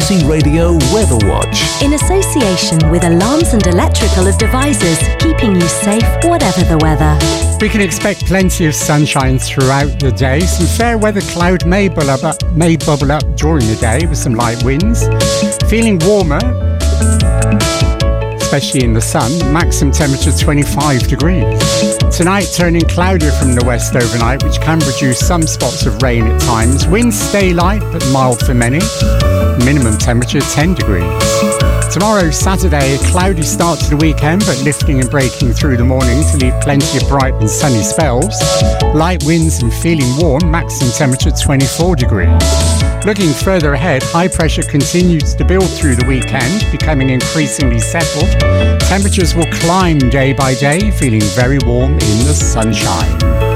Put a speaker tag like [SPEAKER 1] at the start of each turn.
[SPEAKER 1] BBC Radio Weather Watch.
[SPEAKER 2] In association with Alarms and Electrical Devices, keeping you safe whatever the weather.
[SPEAKER 3] We can expect plenty of sunshine throughout the day. Some fair weather cloud may bubble up during the day with some light winds. Feeling warmer, especially in the sun. Maximum temperature 25 degrees. Tonight turning cloudier from the west overnight, which can produce some spots of rain at times. Winds stay light but mild for many. Minimum temperature 10 degrees. Tomorrow, Saturday, a cloudy start to the weekend, but lifting and breaking through the morning to leave plenty of bright and sunny spells. Light winds and feeling warm, maximum temperature 24 degrees. Looking further ahead, high pressure continues to build through the weekend, becoming increasingly settled. Temperatures will climb day by day, feeling very warm in the sunshine.